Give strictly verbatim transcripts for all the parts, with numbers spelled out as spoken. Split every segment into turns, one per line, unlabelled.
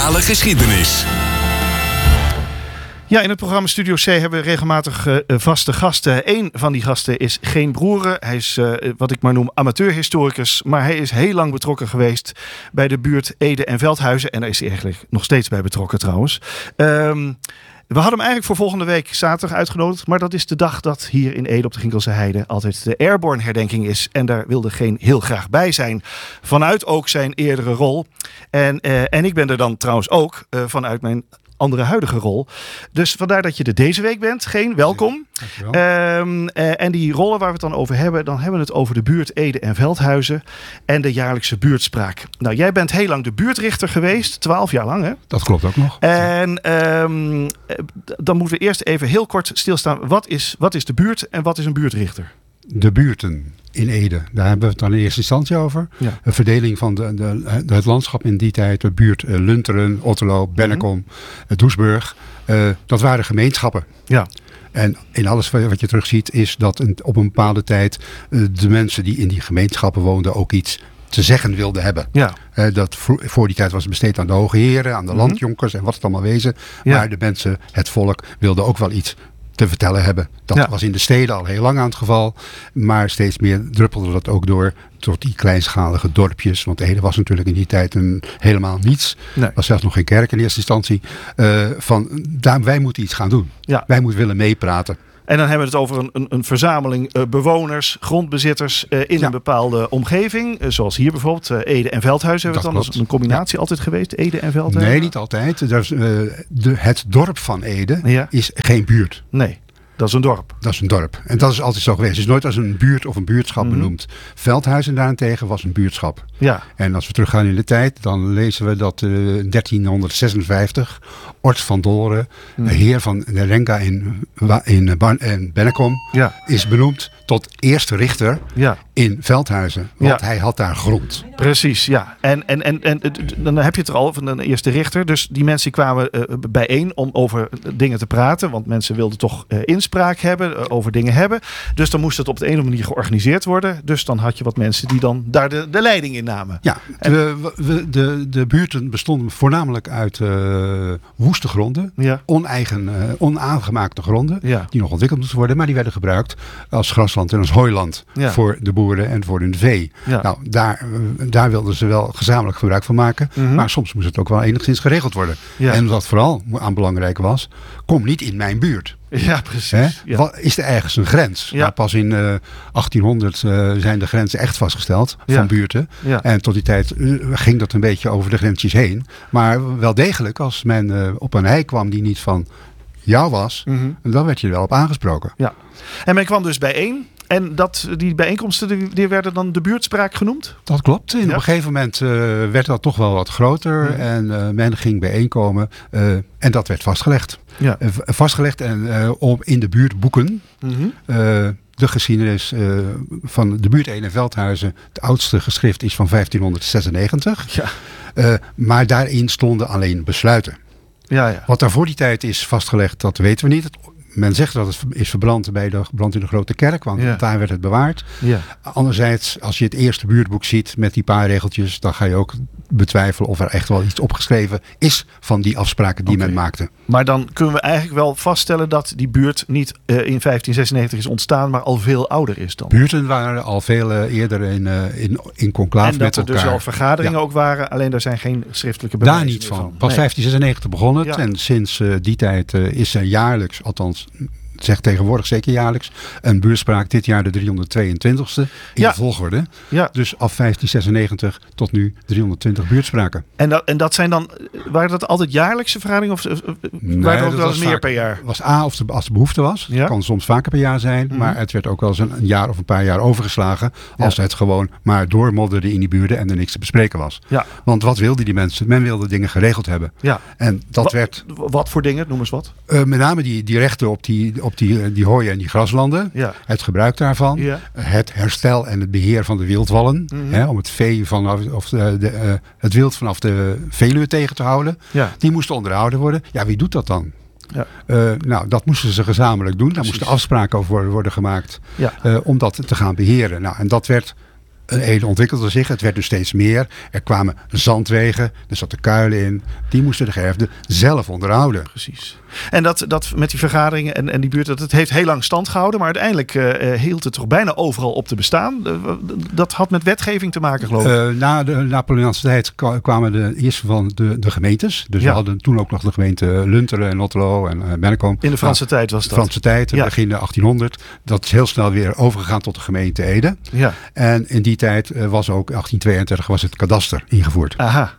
Lokale geschiedenis.
Ja, in het programma Studio C hebben we regelmatig uh, vaste gasten. Eén van die gasten is Geen Broeren. Hij is uh, wat ik maar noem amateurhistoricus. Maar hij is heel lang betrokken geweest bij de buurt Ede en Veldhuizen. En daar is hij eigenlijk nog steeds bij betrokken trouwens. Um, we hadden hem eigenlijk voor volgende week zaterdag uitgenodigd. Maar dat is de dag dat hier in Ede op de Ginkelse Heide altijd de Airborne herdenking is. En daar wilde Geen heel graag bij zijn. Vanuit ook zijn eerdere rol. En, uh, en ik ben er dan trouwens ook uh, vanuit mijn andere huidige rol. Dus vandaar dat je er deze week bent. Geen, welkom. Ja, um, uh, en die rollen waar we het dan over hebben, dan hebben we het over de buurt Ede en Veldhuizen en de jaarlijkse buurtspraak. Nou, jij bent heel lang de buurtrichter geweest. Twaalf jaar lang, hè?
Dat klopt ook nog.
En um, dan moeten we eerst even heel kort stilstaan. Wat is, wat is de buurt en wat is een buurtrichter?
De buurten in Ede, daar hebben we het dan in eerste instantie over. Ja. Een verdeling van de, de, de, het landschap in die tijd. De buurt uh, Lunteren, Otterlo, Bennekom, mm-hmm. uh, Doesburg. Uh, dat waren gemeenschappen. Ja. En in alles wat je terugziet is dat een, op een bepaalde tijd uh, de mensen die in die gemeenschappen woonden ook iets te zeggen wilden hebben. Ja. Uh, dat voor, voor die tijd was het besteed aan de hoge heren, aan de mm-hmm. landjonkers en wat het allemaal wezen. Ja. Maar de mensen, het volk, wilde ook wel iets te vertellen hebben. Dat ja. was in de steden al heel lang aan het geval. Maar steeds meer druppelde dat ook door tot die kleinschalige dorpjes. Want Ede was natuurlijk in die tijd een, helemaal niets. Er nee. was zelfs nog geen kerk in eerste instantie. Uh, van, daar, wij moeten iets gaan doen. Ja. Wij moeten willen meepraten.
En dan hebben we het over een, een, een verzameling uh, bewoners, grondbezitters uh, in ja. een bepaalde omgeving. Uh, zoals hier bijvoorbeeld uh, Ede en Veldhuizen. Hebben we het dan als een combinatie ja. altijd geweest? Ede en Veldhuizen?
Nee, niet altijd. Dus, uh, de, het dorp van Ede ja. is geen buurt.
Nee. Dat is een dorp.
Dat is een dorp. En dat is altijd zo geweest. Het is nooit als een buurt of een buurtschap mm-hmm. benoemd. Veldhuizen daarentegen was een buurtschap. Ja. En als we teruggaan in de tijd, dan lezen we dat uh, dertienhonderdzesenvijftig Ort van Dolre, mm. heer van de Renga in, in, in Bennekom, ja. is benoemd tot eerste richter ja. in Veldhuizen. Want ja. hij had daar grond.
Precies, ja. En, en, en, en dan heb je het er al van een eerste richter. Dus die mensen kwamen uh, bijeen om over dingen te praten. Want mensen wilden toch uh, inspraak hebben, uh, over dingen hebben. Dus dan moest het op de een of andere manier georganiseerd worden. Dus dan had je wat mensen die dan daar de, de leiding in namen.
Ja, en, de, de, de, de buurten bestonden voornamelijk uit uh, woeste gronden. Ja. Oneigen, uh, onaangemaakte gronden. Ja. Die nog ontwikkeld moesten worden. Maar die werden gebruikt als grasland en als hooiland. Ja. Voor de boeren en voor hun vee. Ja. Nou, daar, daar wilden ze wel gezamenlijk gebruik van maken. Mm-hmm. Maar soms moest het ook wel enigszins geregeld worden. Ja. En wat vooral aan belangrijk was, kom niet in mijn buurt.
Ja, precies. Ja.
Wat, is er ergens een grens? Ja. Nou, pas in uh, achttienhonderd uh, zijn de grenzen echt vastgesteld van ja. buurten. Ja. En tot die tijd uh, ging dat een beetje over de grensjes heen. Maar wel degelijk, als men uh, op een hei kwam die niet van jou was, mm-hmm. dan werd je er wel op aangesproken.
Ja. En men kwam dus bijeen. En dat, die bijeenkomsten die, die werden dan de buurtspraak genoemd?
Dat klopt. En ja. op een gegeven moment uh, werd dat toch wel wat groter. Ja. En uh, men ging bijeenkomen. Uh, en dat werd vastgelegd. Ja. Uh, vastgelegd en uh, om in de buurtboeken. Mm-hmm. Uh, de geschiedenis uh, van de buurt Ede en Veldhuizen. Het oudste geschrift is van vijftienhonderdzesennegentig. Ja. Uh, maar daarin stonden alleen besluiten. Ja, ja. Wat daar voor die tijd is vastgelegd, dat weten we niet. Men zegt dat het is verbrand bij de brand in de Grote Kerk, want ja. daar werd het bewaard. Ja. Anderzijds, als je het eerste buurtboek ziet met die paar regeltjes, dan ga je ook betwijfelen of er echt wel iets opgeschreven is van die afspraken die okay. men maakte.
Maar dan kunnen we eigenlijk wel vaststellen dat die buurt niet uh, in vijftien zesennegentig is ontstaan, maar al veel ouder is dan.
Buurten waren al veel uh, eerder in, uh, in, in conclave met elkaar.
En dat er dus al vergaderingen ja. ook waren, alleen daar zijn geen schriftelijke bewijzen
daar niet van.
van.
Pas nee. vijftien zesennegentig begon het ja. en sinds uh, die tijd uh, is er jaarlijks, althans zegt tegenwoordig zeker jaarlijks, een buurspraak, dit jaar de driehonderdtweeëntwintigste in ja. de volgorde. Ja. Dus af vijftien zesennegentig tot nu driehonderdtwintig buurtspraken.
En dat, en dat zijn dan, waren dat altijd jaarlijkse vergaderingen of, of nee, waren er ook wel eens meer vaak, per jaar?
Was A, of de, als de behoefte was. Ja. Kan soms vaker per jaar zijn, mm-hmm. maar het werd ook wel eens een, een jaar of een paar jaar overgeslagen als ja. het gewoon maar doormodderde in die buurten en er niks te bespreken was. Ja. Want wat wilden die mensen? Men wilde dingen geregeld hebben. Ja. En dat
wat,
werd...
Wat voor dingen? Noem eens wat.
Uh, met name die, die rechten op die... op die, die hooien en die graslanden. Ja. Het gebruik daarvan. Ja. Het herstel en het beheer van de wildwallen. Mm-hmm. Hè, om het vee vanaf, of de, de, uh, het wild vanaf de Veluwe tegen te houden. Ja. Die moesten onderhouden worden. Ja, wie doet dat dan? Ja. Uh, nou, dat moesten ze gezamenlijk doen. Daar moesten afspraken over worden, worden gemaakt. Ja. Uh, om dat te gaan beheren. Nou, en dat werd Ede ontwikkelde zich. Het werd dus steeds meer. Er kwamen zandwegen. Er zaten kuilen in. Die moesten de geërfden zelf onderhouden.
Precies. En dat, dat met die vergaderingen en, en die buurt, dat het heeft heel lang stand gehouden. Maar uiteindelijk uh, hield het toch bijna overal op te bestaan. Uh, dat had met wetgeving te maken, geloof ik.
Uh, na de Napoleontische tijd kwamen de eerste van de, de gemeentes. Dus ja. we hadden toen ook nog de gemeente Lunteren en Otterlo en uh, Bennekom.
In de Franse nou, tijd was dat.
De Franse tijd, ja. begin achttienhonderd. Dat is heel snel weer overgegaan tot de gemeente Ede.
Ja.
En in die tijd uh, was ook achttien tweeëndertig was het kadaster ingevoerd.
Aha.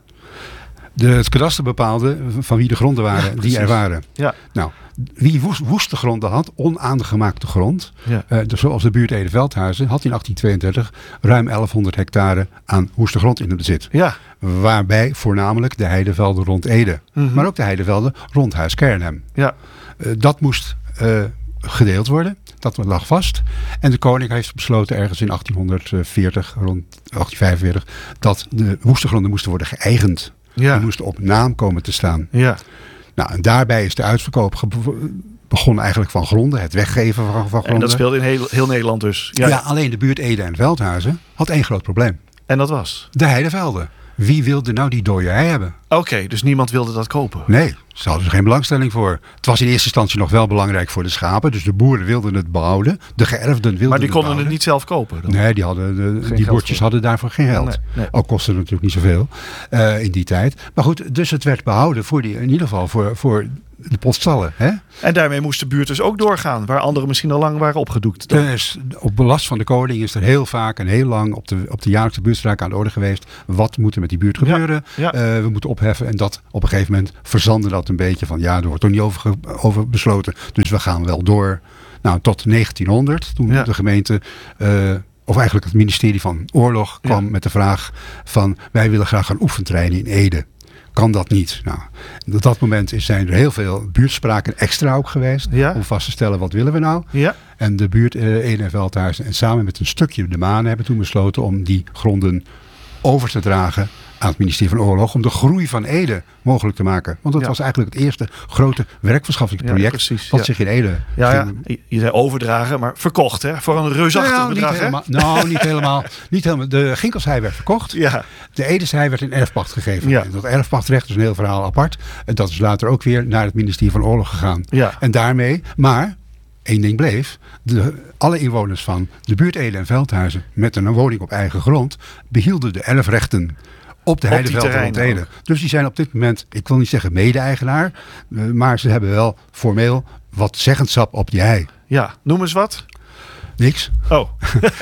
De, het kadaster bepaalde van wie de gronden waren ja, die er waren.
Ja.
Nou, wie woest, woeste gronden had, onaangemaakte grond,
ja.
uh, dus zoals de buurt Ede-Veldhuizen, had in achttien tweeëndertig ruim elfhonderd hectare aan woeste grond in het bezit.
Ja.
Waarbij voornamelijk de heidevelden rond Ede, mm-hmm. maar ook de heidevelden rond Huis Kernhem.
Ja.
Uh, dat moest uh, gedeeld worden. Dat lag vast. En de koning heeft besloten ergens in achttienhonderdveertig, rond achttien vijfenveertig, dat de woeste gronden moesten worden geëigend.
Ja.
Die moesten op naam komen te staan.
Ja.
Nou, en daarbij is de uitverkoop ge- begonnen eigenlijk van gronden. Het weggeven van, van gronden.
En dat speelde in heel, heel Nederland dus.
Ja. ja, alleen de buurt Ede en Veldhuizen had één groot probleem.
En dat was?
De heidevelden. Wie wilde nou die dode hei hebben?
Oké, okay, dus niemand wilde dat kopen?
Nee, ze hadden er geen belangstelling voor. Het was in eerste instantie nog wel belangrijk voor de schapen. Dus de boeren wilden het behouden. De geërfden wilden het
Maar die konden
behouden.
het niet zelf kopen? Dan?
Nee, die, hadden de, die boertjes hadden daarvoor geen geld.
Nee, nee.
Ook kostte het natuurlijk niet zoveel uh, in die tijd. Maar goed, dus het werd behouden voor die, in ieder geval voor, voor de poststallen. Hè?
En daarmee moest de buurt dus ook doorgaan. Waar anderen misschien al lang waren opgedoekt.
Dus op belast van de koning is er heel vaak en heel lang op de, op de jaarlijkse buurtspraak aan de orde geweest. Wat moet er met die buurt gebeuren?
Ja, ja.
Uh, we moeten opheffen. En dat op een gegeven moment verzandde dat een beetje van ja, er wordt toch niet over, ge, over besloten. Dus we gaan wel door. Nou, tot negentienhonderd. Toen ja. de gemeente... Uh, of eigenlijk het ministerie van Oorlog kwam ja. met de vraag van wij willen graag gaan oefentreinen in Ede. Kan dat niet? Nou, op dat moment zijn er heel veel buurtspraken extra ook geweest. Ja. Om vast te stellen wat willen we nou.
Ja.
En de buurt uh, Ede en Veldhuizen en samen met een stukje de Maan hebben toen besloten om die gronden over te dragen aan het ministerie van Oorlog. Om de groei van Ede mogelijk te maken. Want dat ja. was eigenlijk het eerste grote werkverschaffingsproject. Ja, wat ja. zich in Ede...
Ja, ging... ja, je zei overdragen, maar verkocht hè? Voor een reusachtig
nou,
bedrag.
Niet
hè?
helemaal, nou, niet helemaal, niet helemaal. De Ginkelshei werd verkocht.
Ja.
De Edeshei werd in erfpacht gegeven.
Ja.
En dat erfpachtrecht is een heel verhaal apart. En dat is later ook weer naar het ministerie van Oorlog gegaan.
Ja.
En daarmee, maar... Eén ding bleef, de, alle inwoners van de buurt Ede en Veldhuizen met een woning op eigen grond behielden de erfrechten op de heidevelden rond Ede. Dus die zijn op dit moment, ik wil niet zeggen mede-eigenaar, uh, maar ze hebben wel formeel wat zeggenschap op die hei.
Ja, noem eens wat.
Niks.
Oh.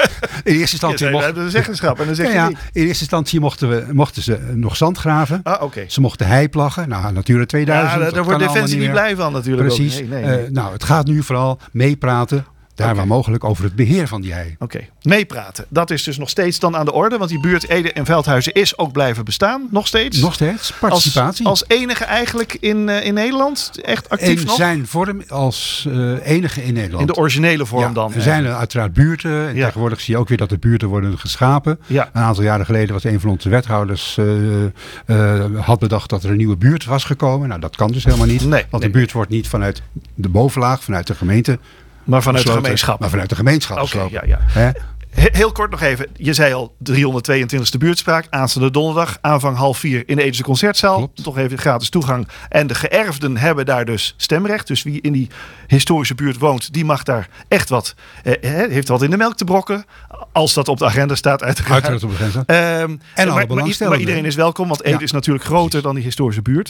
In eerste instantie
ja,
mochten
we een zeggenschap en dan zeg je
ja,
niet.
In eerste instantie mochten, we, mochten ze nog zand graven.
Ah, okay.
Ze mochten hei plaggen. Nou, Natura tweeduizend.
Ja, daar wordt Defensie niet blij van natuurlijk.
Precies.
Ook. Nee, nee, nee.
Uh, nou, het gaat nu vooral meepraten. Daar okay. waar mogelijk over het beheer van die hei.
Oké, okay. Meepraten. Dat is dus nog steeds dan aan de orde. Want die buurt Ede en Veldhuizen is ook blijven bestaan. Nog steeds.
Nog steeds. Participatie.
Als, als enige eigenlijk in, uh, in Nederland. Echt actief
in
nog?
In zijn vorm als uh, enige in Nederland.
In de originele vorm ja, dan.
Er zijn er uiteraard buurten. En ja. tegenwoordig zie je ook weer dat de buurten worden geschapen.
Ja.
Een aantal jaren geleden was een van onze wethouders uh, uh, had bedacht dat er een nieuwe buurt was gekomen. Nou, dat kan dus helemaal niet.
Nee,
want
nee.
een buurt wordt niet vanuit de bovenlaag, vanuit de gemeente.
Maar vanuit
besloten,
de gemeenschap.
Maar vanuit de gemeenschap.
Oké, okay, ja, ja. He? Heel kort nog even. Je zei al driehonderdtweeëntwintigste buurtspraak. Aanstaande donderdag. Aanvang half vier in de Edese Concertzaal.
Klopt.
Toch even gratis toegang. En de geërfden hebben daar dus stemrecht. Dus wie in die historische buurt woont, die mag daar echt wat. Eh, heeft wat in de melk te brokken. Als dat op de agenda staat, uiteraard.
Uiteraard op de agenda.
Um,
en
maar, maar, maar iedereen is welkom, want Ede ja. is natuurlijk groter Precies. dan die historische buurt.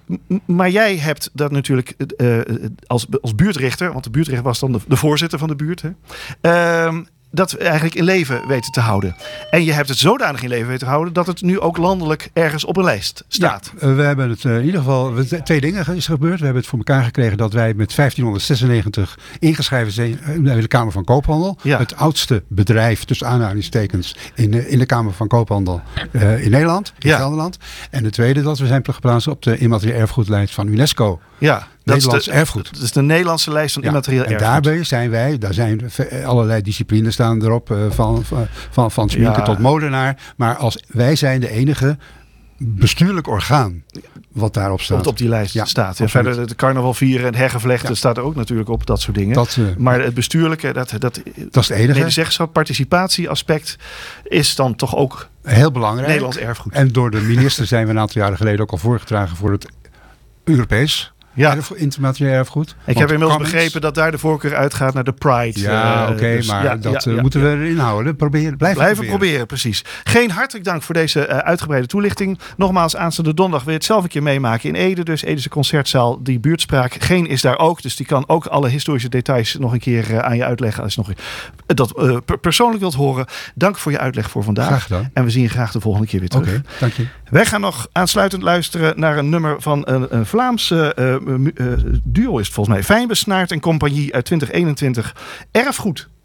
Maar jij hebt dat natuurlijk uh, als, als buurtrichter, want de buurtrichter was dan de, de voorzitter van de buurt. Hè, uh, dat eigenlijk in leven weten te houden. En je hebt het zodanig in leven weten te houden dat het nu ook landelijk ergens op een lijst staat.
Ja, we hebben het uh, in ieder geval, twee dingen is er gebeurd. We hebben het voor elkaar gekregen dat wij met vijftienhonderdzesennegentig ingeschreven zijn bij de Kamer van Koophandel. Ja. Het oudste bedrijf, tussen aanhalingstekens, in de, in de Kamer van Koophandel uh, in Nederland, in ja. Gelderland. En de tweede dat we zijn geplaatst op de immaterieel erfgoedlijst van UNESCO.
Ja.
Nederlands
dat is de,
erfgoed.
Dat is de Nederlandse lijst van ja, immaterieel erfgoed.
En daarbij zijn wij, daar zijn allerlei disciplines staan erop, uh, van, van, van, van sminker ja. tot molenaar. Maar als wij zijn de enige bestuurlijk orgaan wat daarop staat.
Wat op die lijst
ja,
staat. Ja, verder het carnaval vieren en hergevlechten ja. staat er ook natuurlijk op, dat soort dingen.
Dat, uh,
maar het bestuurlijke, dat, dat,
dat is het enige.
Medezeggenschap, participatieaspect is dan toch ook
heel belangrijk.
Nederlands erfgoed.
En door de minister zijn we een aantal jaren geleden ook al voorgedragen voor het Europees. Ja, erf, internationaal erfgoed.
Ik heb inmiddels begrepen dat daar de voorkeur uitgaat naar de Pride.
Ja, uh, oké, okay, dus, maar ja, dat ja, uh, ja, moeten ja. we erin houden. Proberen, blijven,
blijven
proberen.
proberen, precies. Geen hartelijk dank voor deze uh, uitgebreide toelichting. Nogmaals, aanstaande donderdag wil je het zelf een keer meemaken in Ede. Dus Edese Concertzaal, die buurtspraak. Geen is daar ook, dus die kan ook alle historische details nog een keer uh, aan je uitleggen. Als je nog dat uh, per persoonlijk wilt horen. Dank voor je uitleg voor vandaag.
Graag gedaan.
En we zien je graag de volgende keer weer terug.
Oké, okay, dank je.
Wij gaan nog aansluitend luisteren naar een nummer van een, een Vlaamse uh, uh, uh, duo is het volgens mij. Fijn Besnaard en Compagnie uit twintig eenentwintig. Erfgoed.